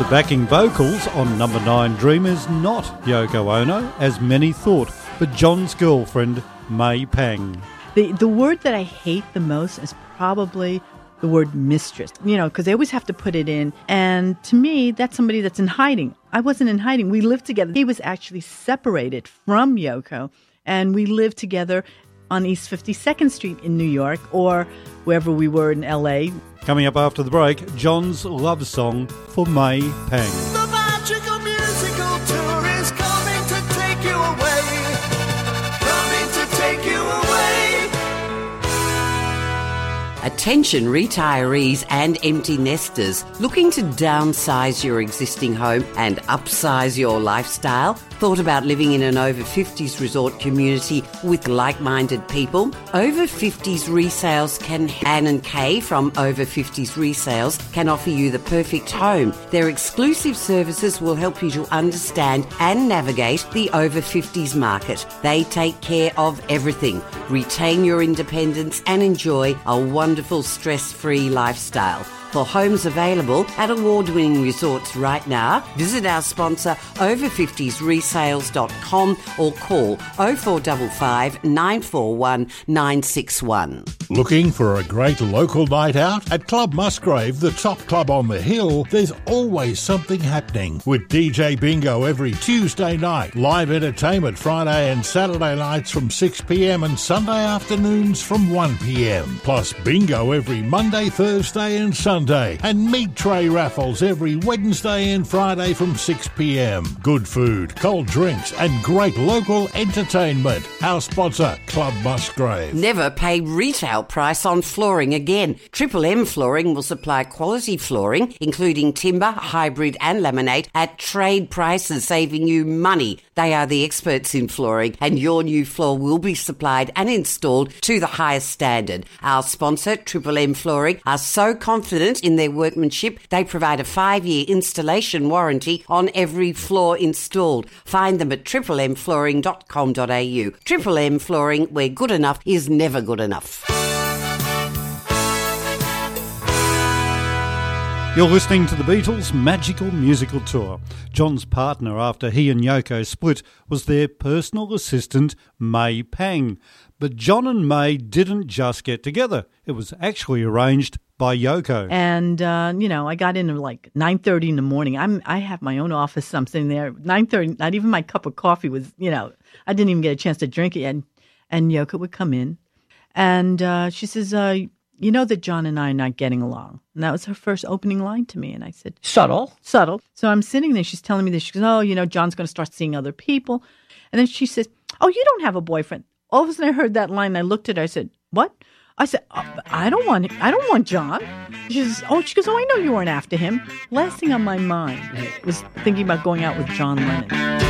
The backing vocals on number 9 Dream is not Yoko Ono, as many thought, but John's girlfriend, May Pang. The word that I hate the most is probably the word mistress, because they always have to put it in. And to me, that's somebody that's in hiding. I wasn't in hiding. We lived together. He was actually separated from Yoko, and we lived together on East 52nd Street in New York or wherever we were in L.A. Coming up after the break, John's love song for May Pang. The magical musical tour is coming to take you away. Coming to take you away. Attention retirees and empty nesters looking to downsize your existing home and upsize your lifestyle? Thought about living in an over-50s resort community with like-minded people? Over-50s Resales Anne and Kay from Over-50s Resales can offer you the perfect home. Their exclusive services will help you to understand and navigate the over-50s market. They take care of everything. Retain your independence and enjoy a wonderful stress-free lifestyle. For homes available at award-winning resorts right now, visit our sponsor over50sresales.com or call 0455 941 961. Looking for a great local night out? At Club Musgrave, the top club on the hill, there's always something happening. With DJ Bingo every Tuesday night, live entertainment Friday and Saturday nights from 6pm and Sunday afternoons from 1pm. Plus bingo every Monday, Thursday and Sunday. And meat tray raffles every Wednesday and Friday from 6pm. Good food, cold drinks and great local entertainment. Our sponsor, Club Musgrave. Never pay retail price on flooring again. Triple M Flooring will supply quality flooring, including timber, hybrid and laminate, at trade prices, saving you money. They are the experts in flooring, and your new floor will be supplied and installed to the highest standard. Our sponsor, Triple M Flooring, are so confident in their workmanship, they provide a 5-year installation warranty on every floor installed. Find them at triplemmflooring.com.au. Triple M Flooring, where good enough is never good enough. You're listening to the Beatles' magical musical tour. John's partner after he and Yoko split was their personal assistant, May Pang. But John and May didn't just get together. It was actually arranged by Yoko. And, I got in at like 9:30 in the morning. I have my own office. I'm sitting there. 9:30, not even my cup of coffee was, I didn't even get a chance to drink it. And Yoko would come in. And she says, you know that John and I are not getting along. And that was her first opening line to me. And I said, Subtle. So I'm sitting there. She's telling me this. She goes, John's going to start seeing other people. And then she says, you don't have a boyfriend. All of a sudden I heard that line. And I looked at her. I said, what? I said, I don't want John. She goes, I know you weren't after him. Last thing on my mind was thinking about going out with John Lennon.